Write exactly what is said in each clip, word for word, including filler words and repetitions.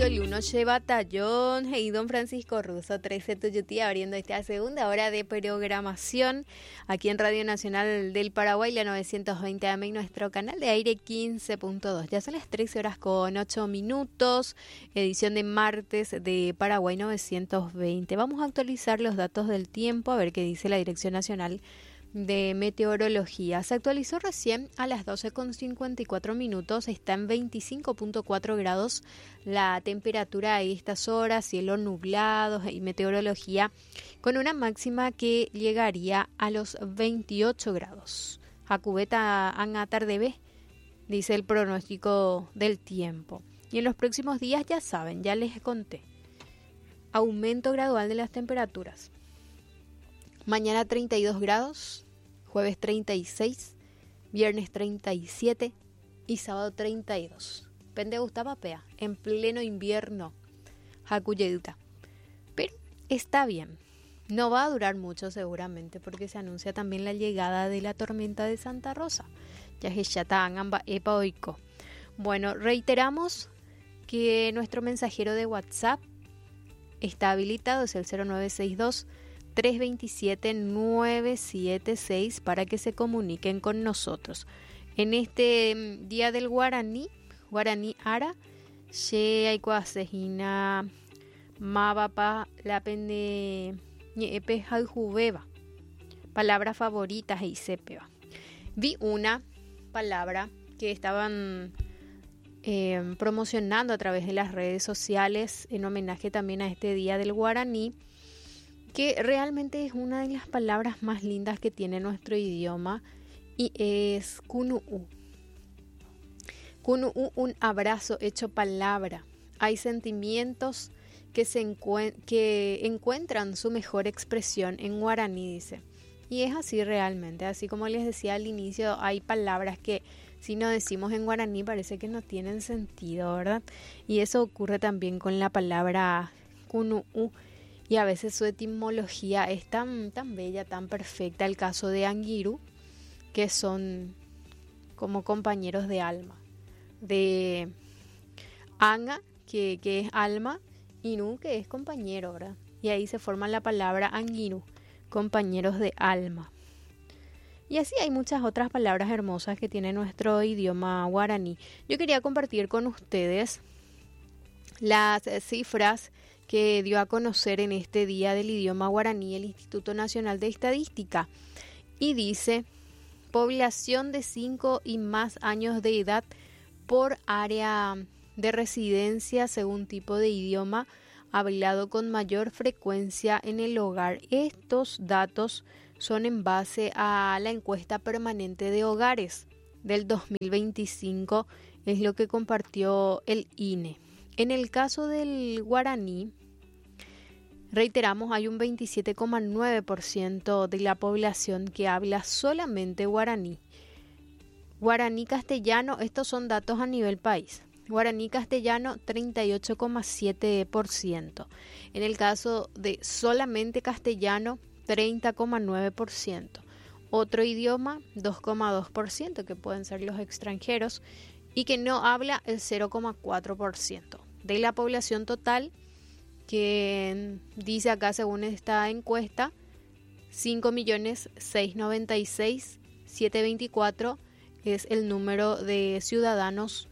Lunoche Batallón y don Francisco Russo, trece Tuyutí, abriendo esta segunda hora de programación aquí en Radio Nacional del Paraguay, la novecientos veinte A M y nuestro canal de aire quince punto dos. Ya son las trece horas con ocho minutos, edición de martes de Paraguay novecientos veinte. Vamos a actualizar los datos del tiempo, a ver qué dice la Dirección Nacional de Meteorología. Se actualizó recién a las doce con cincuenta y cuatro minutos, está en veinticinco punto cuatro grados la temperatura a estas horas, cielo nublado y meteorología con una máxima que llegaría a los veintiocho grados. A cubeta an tarde B, dice el pronóstico del tiempo. Y en los próximos días ya saben, ya les conté, aumento gradual de las temperaturas. Mañana treinta y dos grados, jueves treinta y seis, viernes treinta y siete y sábado treinta y dos. Pende Gustapapea, en pleno invierno, Jacuyeuta. Pero está bien, no va a durar mucho seguramente porque se anuncia también la llegada de la tormenta de Santa Rosa. Ya que ya está amba epa oico. Bueno, reiteramos que nuestro mensajero de WhatsApp está habilitado, es el cero nueve seis dos, tres dos siete, nueve siete seis para que se comuniquen con nosotros. En este día del Guaraní, Guaraní Ara, she aikuasejina mabapa la pende ñepe jubeba. Palabras favoritas y sepeba. Vi una palabra que estaban eh, promocionando a través de las redes sociales en homenaje también a este día del Guaraní, que realmente es una de las palabras más lindas que tiene nuestro idioma y es kunu'u. Kunu'u, un abrazo hecho palabra. Hay sentimientos que, se encuen- que encuentran su mejor expresión en guaraní, dice. Y es así realmente, así como les decía al inicio, hay palabras que si no decimos en guaraní parece que no tienen sentido, ¿verdad? Y eso ocurre también con la palabra kunu'u. Y a veces su etimología es tan, tan bella, tan perfecta. El caso de Angiru, que son como compañeros de alma. De Anga, que, que es alma, y Nu, que es compañero, ¿verdad? Y ahí se forma la palabra Angiru, compañeros de alma. Y así hay muchas otras palabras hermosas que tiene nuestro idioma guaraní. Yo quería compartir con ustedes las cifras que dio a conocer en este día del idioma guaraní el Instituto Nacional de Estadística. Y dice, población de cinco y más años de edad por área de residencia según tipo de idioma hablado con mayor frecuencia en el hogar. Estos datos son en base a la encuesta permanente de hogares del dos mil veinticinco, es lo que compartió el I N E. En el caso del guaraní, reiteramos, hay un veintisiete coma nueve por ciento de la población que habla solamente guaraní. Guaraní castellano, estos son datos a nivel país. Guaraní castellano, treinta y ocho coma siete por ciento. En el caso de solamente castellano, treinta coma nueve por ciento. Otro idioma, dos coma dos por ciento, que pueden ser los extranjeros, y que no habla el cero coma cuatro por ciento. De la población total, que dice acá según esta encuesta, cinco millones seiscientos noventa y seis mil setecientos veinticuatro es el número de ciudadanos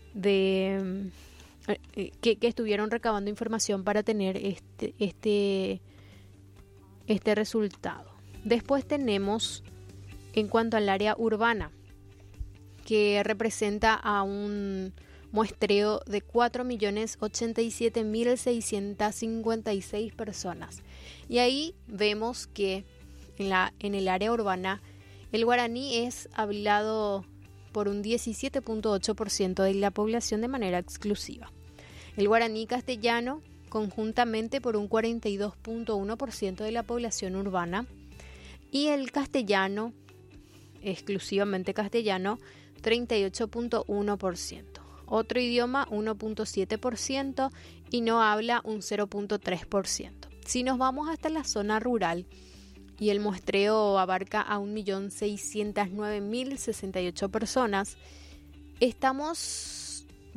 de, eh, que, que estuvieron recabando información para tener este, este, este resultado. Después tenemos, en cuanto al área urbana, que representa a un muestreo de cuatro millones ochenta y siete mil seiscientos cincuenta y seis personas. Y ahí vemos que en, la, en el área urbana el guaraní es hablado por un diecisiete punto ocho por ciento de la población de manera exclusiva. El guaraní castellano conjuntamente por un cuarenta y dos punto uno por ciento de la población urbana. Y el castellano, exclusivamente castellano, treinta y ocho punto uno por ciento. Otro idioma, uno punto siete por ciento, y no habla un cero punto tres por ciento. Si nos vamos hasta la zona rural, y el muestreo abarca a un millón seiscientos nueve mil sesenta y ocho personas, estamos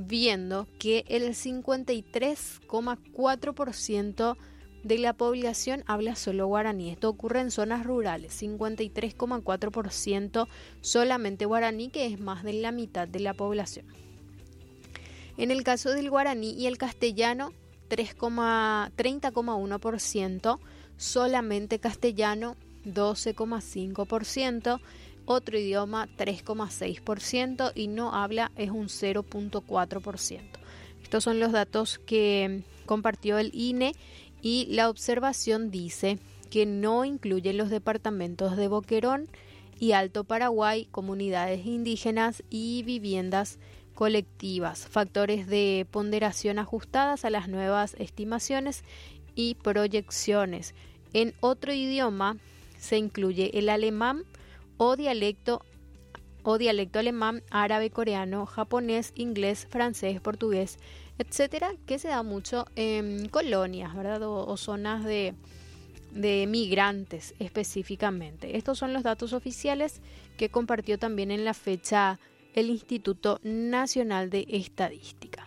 viendo que el cincuenta y tres coma cuatro por ciento de la población habla solo guaraní. Esto ocurre en zonas rurales, cincuenta y tres coma cuatro por ciento solamente guaraní, que es más de la mitad de la población. En el caso del guaraní y el castellano, treinta coma uno por ciento, solamente castellano, doce coma cinco por ciento, otro idioma tres coma seis por ciento y no habla es un cero coma cuatro por ciento. Estos son los datos que compartió el I N E y la observación dice que no incluye los departamentos de Boquerón y Alto Paraguay, comunidades indígenas y viviendas colectivas, factores de ponderación ajustadas a las nuevas estimaciones y proyecciones. En otro idioma se incluye el alemán o dialecto o dialecto alemán, árabe, coreano, japonés, inglés, francés, portugués, etcétera, que se da mucho en colonias, ¿verdad? O, o zonas de, de migrantes específicamente. Estos son los datos oficiales que compartió también en la fecha el Instituto Nacional de Estadística.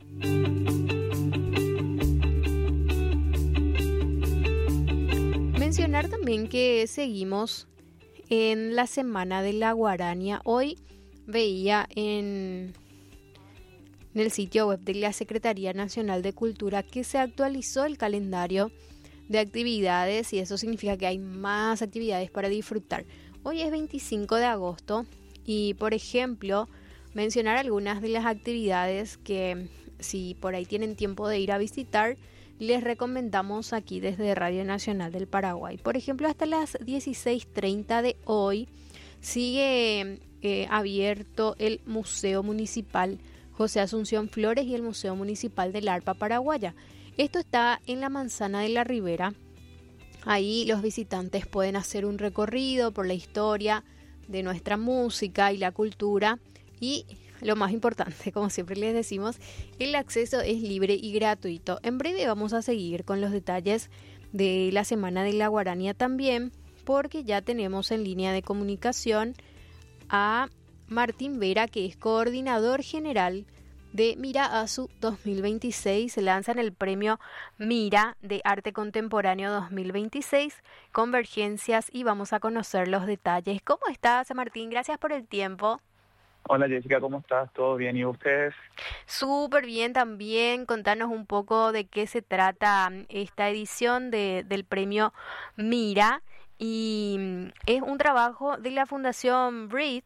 Mencionar también que seguimos en la Semana de la Guarania. Hoy veía en, en el sitio web de la Secretaría Nacional de Cultura que se actualizó el calendario de actividades y eso significa que hay más actividades para disfrutar. Hoy es veinticinco de agosto. Y, por ejemplo, mencionar algunas de las actividades que, si por ahí tienen tiempo de ir a visitar, les recomendamos aquí desde Radio Nacional del Paraguay. Por ejemplo, hasta las dieciséis treinta de hoy sigue eh, abierto el Museo Municipal José Asunción Flores y el Museo Municipal del Arpa Paraguaya. Esto está en la Manzana de la Ribera. Ahí los visitantes pueden hacer un recorrido por la historia de nuestra música y la cultura y lo más importante, como siempre les decimos, el acceso es libre y gratuito. En breve vamos a seguir con los detalles de la Semana de la Guarania también, porque ya tenemos en línea de comunicación a Martín Vera, que es coordinador general de Mira ASU dos mil veintiséis. Se lanzan el premio Mira de Arte Contemporáneo dos mil veintiséis, Convergencias, y vamos a conocer los detalles. ¿Cómo estás, Martín? Gracias por el tiempo. Hola Jessica, ¿cómo estás? ¿Todo bien? ¿Y ustedes? Súper bien también. Contanos un poco de qué se trata esta edición de, del premio Mira. Y es un trabajo de la Fundación Breed.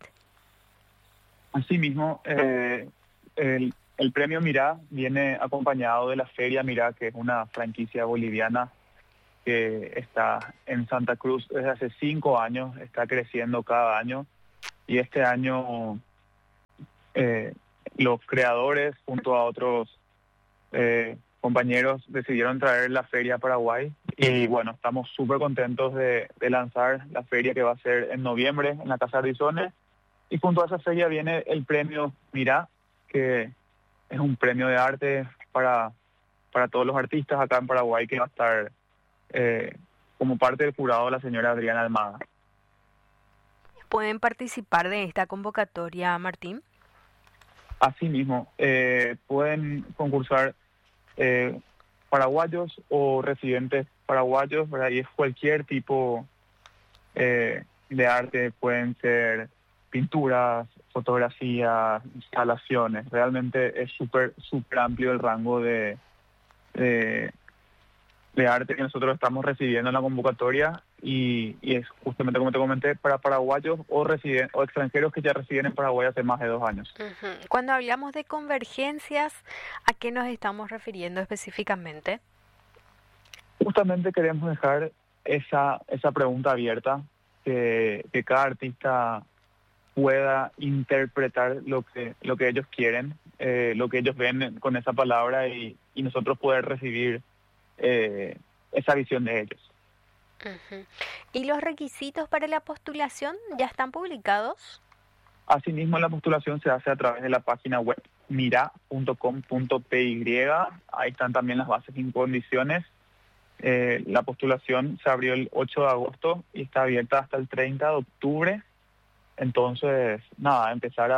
Asimismo, eh, el, el premio Mira viene acompañado de la Feria Mira, que es una franquicia boliviana que está en Santa Cruz desde hace cinco años, está creciendo cada año. Y este año eh, los creadores, junto a otros eh, compañeros, decidieron traer la Feria a Paraguay. Y bueno, estamos súper contentos de, de lanzar la feria, que va a ser en noviembre en la Casa Ardizones. Y junto a esa feria viene el premio Mira, que es un premio de arte para, para todos los artistas acá en Paraguay, que va a estar eh, como parte del jurado la señora Adriana Almada. ¿Pueden participar de esta convocatoria, Martín? Asimismo, eh, pueden concursar eh, paraguayos o residentes paraguayos, ¿verdad? Y es cualquier tipo eh, de arte, pueden ser pinturas, fotografías, instalaciones. Realmente es súper súper amplio el rango de, de, de arte que nosotros estamos recibiendo en la convocatoria. Y, y es justamente, como te comenté, para paraguayos o residen, o extranjeros que ya residen en Paraguay hace más de dos años. Uh-huh. Cuando hablamos de convergencias, ¿a qué nos estamos refiriendo específicamente? Justamente queremos dejar esa esa pregunta abierta, que, que cada artista pueda interpretar lo que lo que ellos quieren, eh, lo que ellos ven con esa palabra, y, y nosotros poder recibir eh, esa visión de ellos. Uh-huh. ¿Y los requisitos para la postulación ya están publicados? Asimismo, la postulación se hace a través de la página web mira punto com punto p y. Ahí están también las bases y condiciones. Eh, la postulación se abrió el ocho de agosto y está abierta hasta el treinta de octubre. Entonces, nada, empezar a,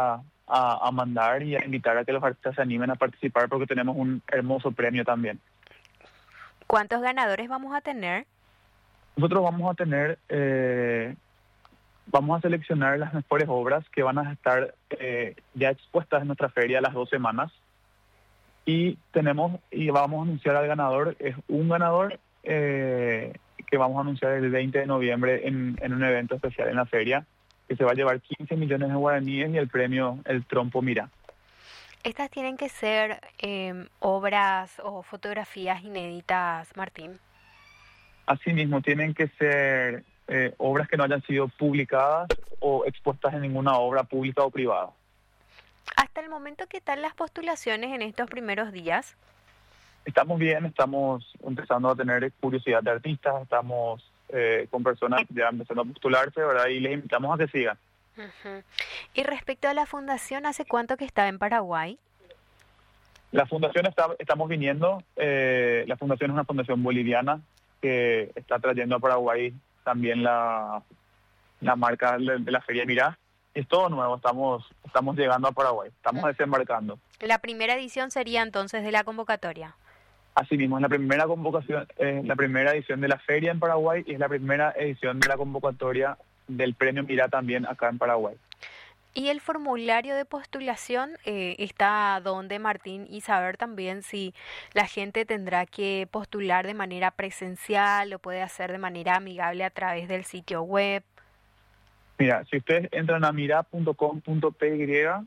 a, a mandar y a invitar a que los artistas se animen a participar porque tenemos un hermoso premio también. ¿Cuántos ganadores vamos a tener? Nosotros vamos a tener, eh, vamos a seleccionar las mejores obras que van a estar eh, ya expuestas en nuestra feria las dos semanas y tenemos y vamos a anunciar al ganador, es un ganador eh, que vamos a anunciar el veinte de noviembre en, en un evento especial en la feria que se va a llevar quince millones de guaraníes y el premio El Trompo Mirá. Estas tienen que ser eh, obras o fotografías inéditas, Martín. Asimismo, tienen que ser eh, obras que no hayan sido publicadas o expuestas en ninguna obra pública o privada. Hasta el momento, ¿qué tal las postulaciones en estos primeros días? Estamos bien, estamos empezando a tener curiosidad de artistas, estamos eh, con personas ya empezando a postularse, ¿verdad? Y les invitamos a que sigan. Uh-huh. Y respecto a la fundación, ¿hace cuánto que está en Paraguay? La fundación está, estamos viniendo, eh, la fundación es una fundación boliviana que está trayendo a Paraguay también la, la marca de, de la Feria Mirá. Es todo nuevo, estamos, estamos llegando a Paraguay, estamos uh-huh. desembarcando. La primera edición sería entonces de la convocatoria. Así mismo, es la primera convocación, eh, la primera edición de la feria en Paraguay y es la primera edición de la convocatoria del premio Mirá también acá en Paraguay. ¿Y el formulario de postulación eh, está donde, Martín? Y saber también si la gente tendrá que postular de manera presencial o puede hacer de manera amigable a través del sitio web. Mira, si ustedes entran a mirá punto com punto pe ye,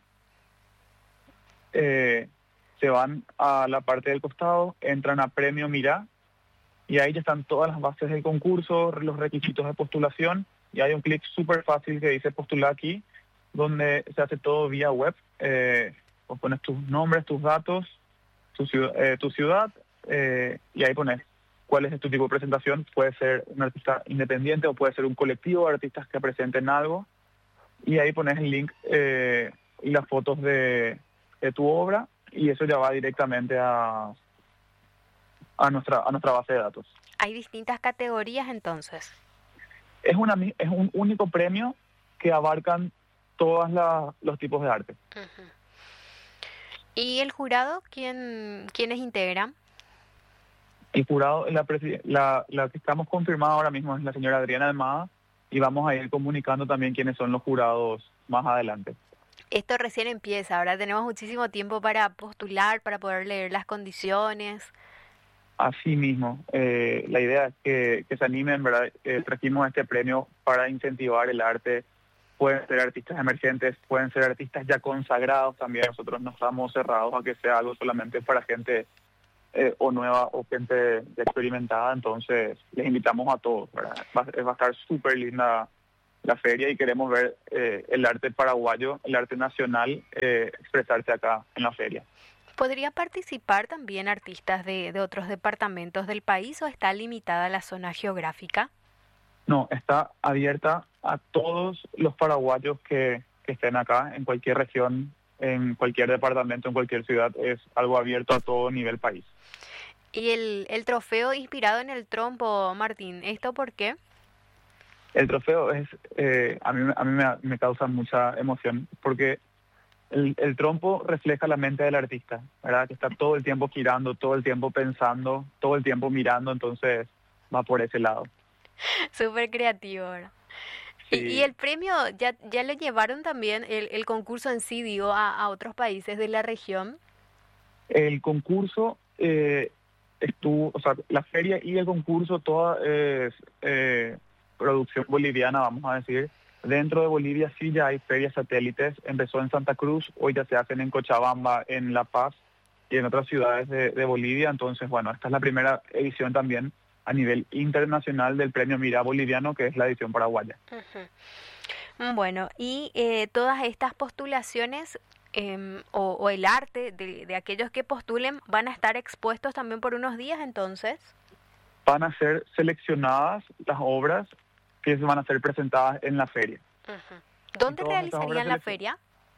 eh, se van a la parte del costado, entran a Premio Mirá y ahí ya están todas las bases del concurso, los requisitos de postulación y hay un clic súper fácil que dice postular aquí, donde se hace todo vía web. Eh, vos pones tus nombres, tus datos, tu ciudad, eh, tu ciudad eh, y ahí pones cuál es tu tipo de presentación. Puede ser un artista independiente o puede ser un colectivo de artistas que presenten algo y ahí pones el link eh, y las fotos de, de tu obra y eso ya va directamente a, a, nuestra, a nuestra base de datos. ¿Hay distintas categorías entonces? Es, una, es un único premio que abarcan todos los tipos de arte. Uh-huh. ¿Y el jurado? ¿Quién, ¿Quiénes integran? El jurado, la, la, la que estamos confirmada ahora mismo es la señora Adriana Almada y vamos a ir comunicando también quiénes son los jurados más adelante. Esto recién empieza, ahora tenemos muchísimo tiempo para postular, para poder leer las condiciones. Así mismo, eh, la idea es que, que se animen, ¿verdad? Eh, trajimos este premio para incentivar el arte. Pueden ser artistas emergentes, pueden ser artistas ya consagrados también. Nosotros no estamos cerrados a que sea algo solamente para gente eh, o nueva o gente ya experimentada. Entonces, les invitamos a todos, ¿verdad? Va, va a estar súper linda la feria y queremos ver eh, el arte paraguayo, el arte nacional, eh, expresarse acá en la feria. ¿Podría participar también artistas de, de otros departamentos del país o está limitada la zona geográfica? No, está abierta a todos los paraguayos que, que estén acá, en cualquier región, en cualquier departamento, en cualquier ciudad. Es algo abierto a todo nivel país. ¿Y el, el trofeo inspirado en el trompo, Martín, esto por qué? El trofeo es eh, a mí, a mí me, me causa mucha emoción porque el, el trompo refleja la mente del artista, ¿verdad? Que está todo el tiempo girando, todo el tiempo pensando, todo el tiempo mirando, entonces va por ese lado. Súper creativo, ¿verdad? Sí. Y, y el premio, ¿ya, ya le llevaron también el, el concurso en sí, digo, a, a otros países de la región? El concurso eh, estuvo, o sea, la feria y el concurso, toda es eh, producción boliviana, vamos a decir. Dentro de Bolivia sí ya hay ferias satélites, empezó en Santa Cruz, hoy ya se hacen en Cochabamba, en La Paz y en otras ciudades de, de Bolivia. Entonces, bueno, esta es la primera edición también a nivel internacional del Premio Mirá Boliviano, que es la edición paraguaya. Uh-huh. Bueno, y eh, todas estas postulaciones eh, o, o el arte de, de aquellos que postulen van a estar expuestos también por unos días, entonces. Van a ser seleccionadas las obras que van a ser presentadas en la feria. Uh-huh. ¿Dónde realizarían la feria?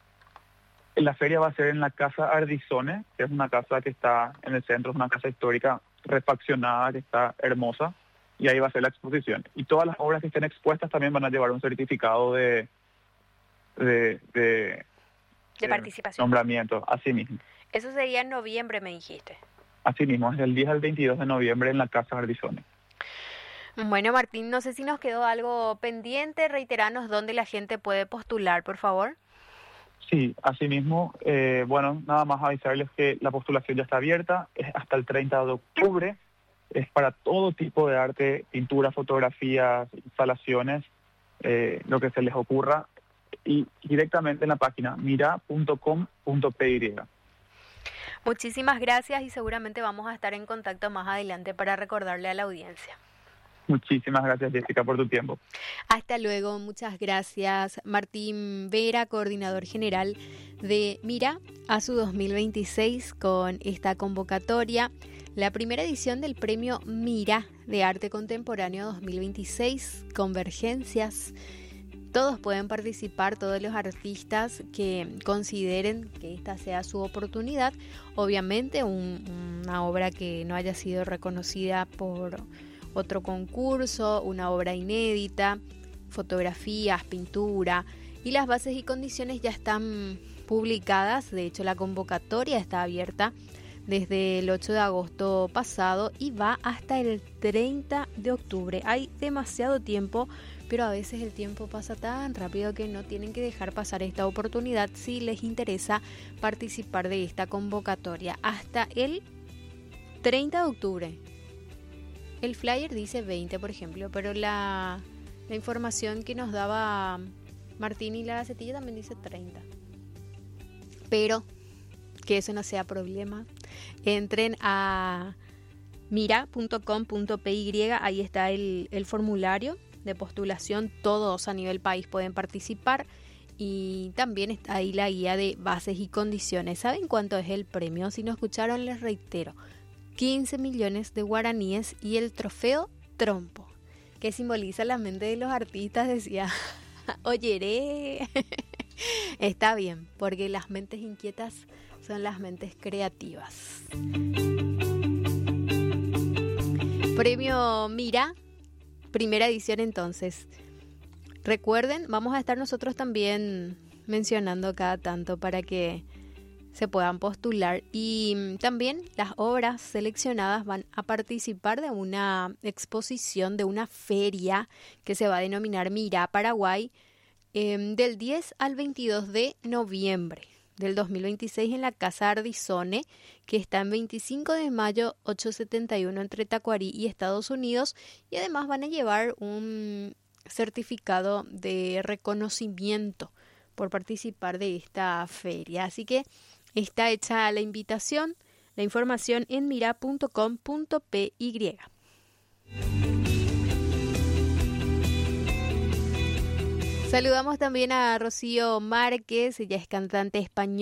La feria va a ser en la Casa Ardizone, que es una casa que está en el centro, es una casa histórica refaccionada, que está hermosa, y ahí va a ser la exposición. Y todas las obras que estén expuestas también van a llevar un certificado de, de, de de participación. Nombramiento, así mismo. Eso sería en noviembre, me dijiste. Así mismo, es del diez al veintidós de noviembre en la Casa Ardizone. Bueno, Martín, no sé si nos quedó algo pendiente. Reiteranos dónde la gente puede postular, por favor. Sí, asimismo, eh, bueno, nada más avisarles que la postulación ya está abierta, es hasta el treinta de octubre, es para todo tipo de arte, pintura, fotografías, instalaciones, eh, lo que se les ocurra, y directamente en la página mira punto com punto p y. Muchísimas gracias y seguramente vamos a estar en contacto más adelante para recordarle a la audiencia. Muchísimas gracias, Jessica, por tu tiempo. Hasta luego, muchas gracias. Martín Vera, coordinador general de Mira A S U dos mil veintiséis, con esta convocatoria, la primera edición del premio Mira de Arte Contemporáneo dos mil veintiséis, Convergencias. Todos pueden participar, todos los artistas que consideren que esta sea su oportunidad. Obviamente un, una obra que no haya sido reconocida por otro concurso, una obra inédita, fotografías, pintura, y las bases y condiciones ya están publicadas. De hecho, la convocatoria está abierta desde el ocho de agosto pasado y va hasta el treinta de octubre. Hay demasiado tiempo, pero a veces el tiempo pasa tan rápido que no tienen que dejar pasar esta oportunidad si les interesa participar de esta convocatoria. Hasta el treinta de octubre. El flyer dice veinte, por ejemplo, pero la, la información que nos daba Martín y la Gacetilla también dice treinta. Pero que eso no sea problema. Entren a mira punto com punto p y, ahí está el, el formulario de postulación. Todos a nivel país pueden participar y también está ahí la guía de bases y condiciones. ¿Saben cuánto es el premio? Si no escucharon, les reitero. quince millones de guaraníes y el trofeo trompo, que simboliza la mente de los artistas, decía Oyeré. Está bien, porque las mentes inquietas son las mentes creativas. Premio Mira, primera edición entonces. Recuerden, vamos a estar nosotros también mencionando cada tanto para que se puedan postular, y también las obras seleccionadas van a participar de una exposición, de una feria que se va a denominar Mira Paraguay, eh, del diez al veintidós de noviembre del dos mil veintiséis en la Casa Ardizone, que está en veinticinco de mayo ochocientos setenta y uno entre Tacuarí y Estados Unidos, y además van a llevar un certificado de reconocimiento por participar de esta feria. Así que está hecha la invitación, la información en mira punto com punto p y. Saludamos también a Rocío Márquez, ella es cantante española.